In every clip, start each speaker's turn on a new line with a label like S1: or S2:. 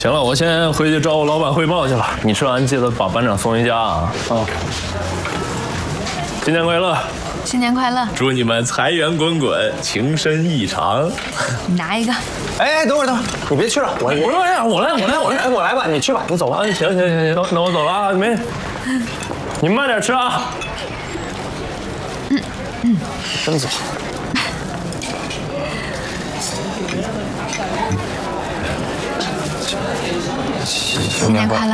S1: 行了，我先回去找我老板汇报去了。你吃完记得把班长送回家啊！啊，新年快乐！
S2: 新年快乐！
S1: 祝你们财源滚滚，情深意长。
S2: 你拿一个。
S3: 哎，等会儿，你别去了，我来吧，你去吧，你走吧。
S1: 行，那我走了啊，你慢点吃啊。
S3: 真走。
S2: 新年快乐！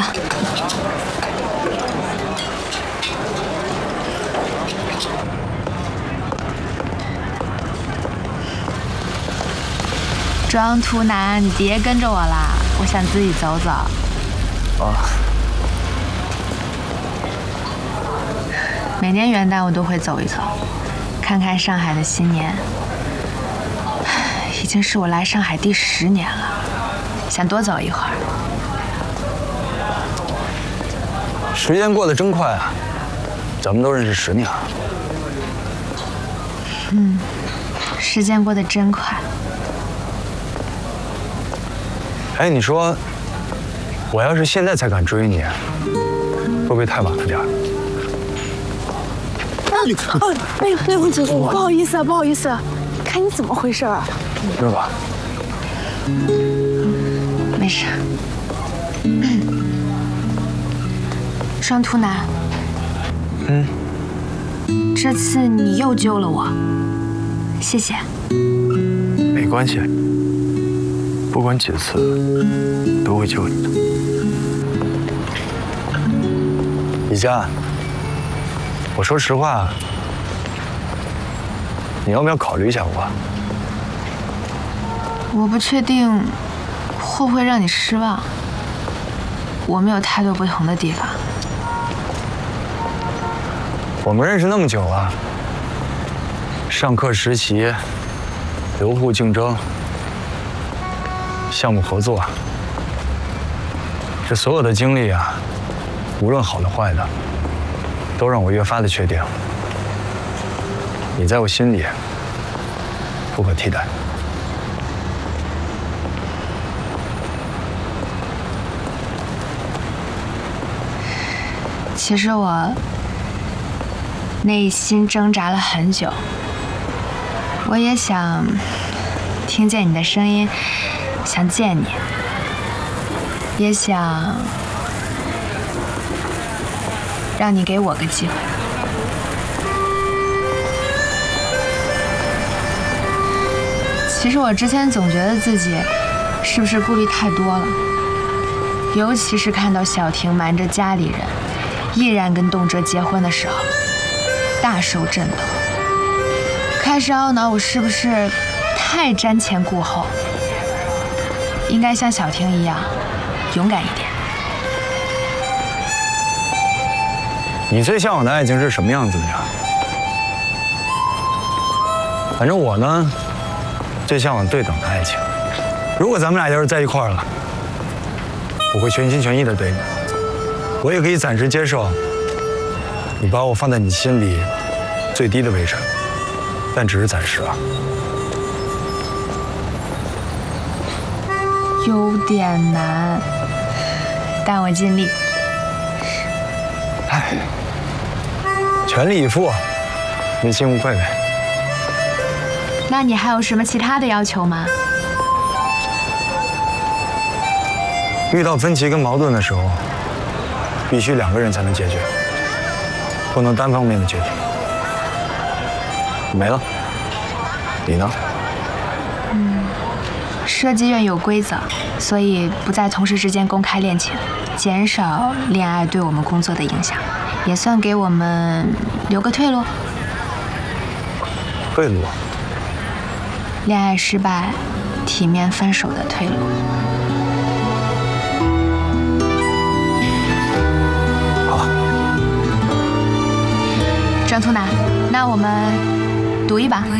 S2: 庄图南，你别跟着我啦，我想自己走走。每年元旦我都会走一走，看看上海的新年。已经是我来上海第10年了，想多走一会儿。
S3: 时间过得真快啊，咱们都认识10年了。
S2: 时间过得真快。
S3: 哎，你说，我要是现在才敢追你，会不会太晚了点儿？
S4: 对不起，不好意思啊，不好意思，看你怎么回事啊？
S3: 热吧。
S2: 没事。双图南，这次你又救了我，谢谢。
S3: 没关系，不管几次，都会救你的。李佳，我说实话，你要不要考虑一下我？
S2: 我不确定会不会让你失望，我们有太多不同的地方。
S3: 我们认识那么久了，上课实习、留户竞争、项目合作，这所有的经历啊，无论好的坏的，都让我越发的确定，你在我心里不可替代。
S2: 其实我内心挣扎了很久，我也想听见你的声音，想见你，也想让你给我个机会。其实我之前总觉得自己是不是顾虑太多了，尤其是看到小婷瞒着家里人毅然跟动辄结婚的时候，大受震动。开始懊恼我是不是太瞻前顾后，应该像小婷一样勇敢一点。
S3: 你最向往的爱情是什么样子的呀？反正我呢，最向往对等的爱情。如果咱们俩要是在一块儿了，我会全心全意的对你。我也可以暂时接受你把我放在你心里最低的位置，但只是暂时啊。
S2: 有点难，但我尽力。
S3: 唉，全力以赴，问心无愧呗。
S2: 那你还有什么其他的要求吗？
S3: 遇到分歧跟矛盾的时候，必须2个人才能解决，不能单方面的决定。没了，你呢？
S2: 设计院有规则，所以不在同事之间公开恋情，减少恋爱对我们工作的影响，也算给我们留个退路。
S3: 退路？
S2: 恋爱失败，体面分手的退路。庄图南，那我们赌一把。